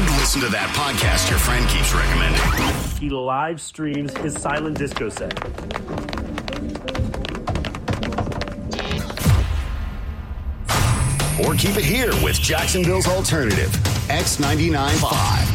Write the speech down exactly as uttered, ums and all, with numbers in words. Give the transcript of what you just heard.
And listen to that podcast your friend keeps recommending. He live streams his silent disco set. Or keep it here with Jacksonville's alternative, X ninety-nine point five.